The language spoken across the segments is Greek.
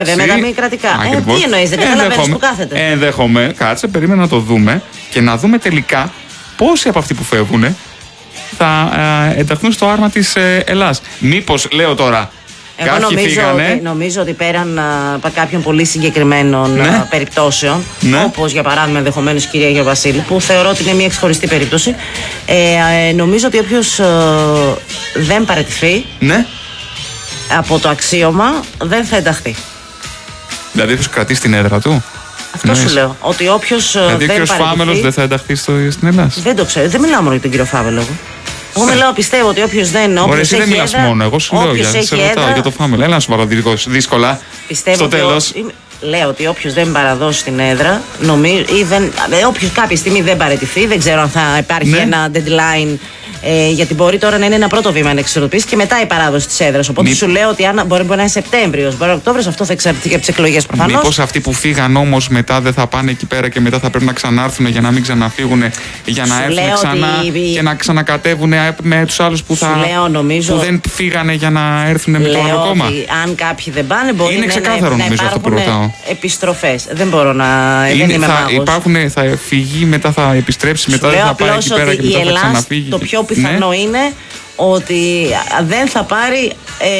Βέβαια, μη κρατικά. Τι εννοείς, δεν καταλαβαίνεις που κάθεται. Ενδέχομαι, κάτσε, περίμενα να το δούμε και να δούμε τελικά πόσοι από αυτοί που φεύγουν θα ενταχθούν στο άρμα της Ελλάς. Μήπως, λέω τώρα, εγώ νομίζω ότι πέραν κάποιων πολύ συγκεκριμένων περιπτώσεων, όπως για παράδειγμα ενδεχομένως η κυρία Γεωβασίλη, που θεωρώ ότι είναι μια ξεχωριστή περίπτωση, νομίζω ότι όποιος δεν παραιτηθεί από το αξίωμα δεν θα ενταχθεί. Δηλαδή θα κρατήσει την έδρα του. Αυτό σου λέω. Ότι όποιος δεν παραιτηθεί. Δηλαδή ο κύριος Φάμελος δεν θα ενταχθεί στην Ελλάδα. Δεν το ξέρω. Δεν μιλάω μόνο για τον κύριο Φάμελο. Εγώ μιλάω, πιστεύω ότι όποιος δεν. Ωραία, εσύ δεν μιλάς μόνο. Εγώ σου λέω για το Φάμελο. Έλα να σου πάρω δύσκολα. Πιστεύω στο τέλος. Λέω ότι όποιος δεν παραδώσει την έδρα, όποιος κάποια στιγμή δεν παραιτηθεί, δεν ξέρω αν θα υπάρχει ένα deadline. Γιατί μπορεί τώρα να είναι ένα πρώτο βήμα να εξορροπήσει και μετά η παράδοση της έδρας. Οπότε σου λέω ότι μπορεί να είναι Σεπτέμβριος, μπορεί να είναι Οκτώβριος, αυτό θα εξαρτηθεί και από τις εκλογές προφανώς. Μήπως αυτοί που φύγαν όμως μετά δεν θα πάνε εκεί πέρα και μετά θα πρέπει να ξανάρθουν για να μην ξαναφύγουν, για να έρθουν ξανά και να ξανακατεύουν με τους άλλους που δεν φύγανε για να έρθουν με το άλλο κόμμα. Αν κάποιοι δεν πάνε, μπορεί είναι ξεκάθαρο, να υπάρχουν επιστροφές. Δεν μπορώ να. Δεν είμαι μάγος. Θα φύγει, μετά θα επιστρέψει, μετά θα πάει εκεί πέρα και μετά θα ξαναφύγει. Το πιο πιθανό είναι ότι δεν θα πάρει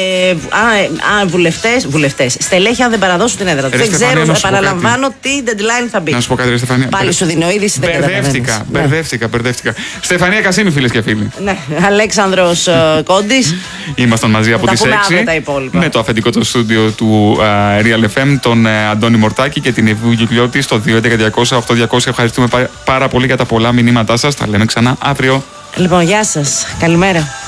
βουλευτές, στελέχη αν δεν παραδώσουν την έδρα του. Δεν ξέρω, επαναλαμβάνω, τι deadline θα μπει. Να σου πω κάτι, Στεφανία. Πάλι σου δίνω είδηση, δεν μπερδεύτηκα. Στεφανία Κασίμη, φίλες και φίλοι. Ναι, Αλέξανδρος Κόντης. Ήμασταν μαζί από τις 6 με το αφεντικό του στούντιο του Real FM, τον Αντώνη Μορτάκη και την Εβού Γυκλιώτη στο 211-200-8200. Ευχαριστούμε πάρα πολύ για τα πολλά μηνύματά σας. Τα λέμε ξανά αύριο. Λοιπόν, γεια σας. Καλημέρα.